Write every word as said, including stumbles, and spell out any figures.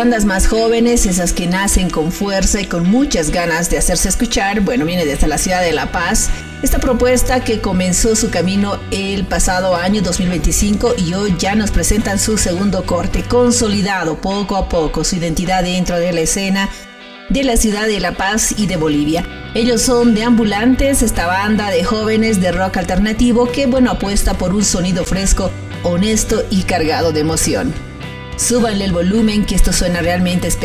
bandas más jóvenes, esas que nacen con fuerza y con muchas ganas de hacerse escuchar, bueno, viene desde la ciudad de La Paz. Esta propuesta que comenzó su camino el pasado año dos mil veinticinco y hoy ya nos presentan su segundo corte, consolidado poco a poco su identidad dentro de la escena de la ciudad de La Paz y de Bolivia. Ellos son De Ambulantes, esta banda de jóvenes de rock alternativo que, bueno, apuesta por un sonido fresco, honesto y cargado de emoción. Súbanle el volumen que esto suena realmente espectacular.